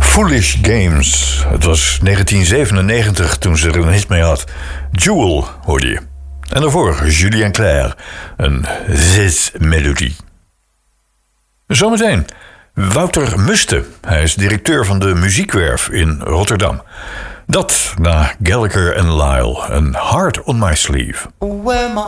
Foolish Games. Het was 1997 toen ze er een hit mee had. Jewel hoorde je. En daarvoor Julien Clerc, een zesmelodie. Zometeen Wouter Muste. Hij is directeur van de Muziekwerf in Rotterdam. Dat na Gallagher en Lyle, een Heart on My Sleeve. Wear my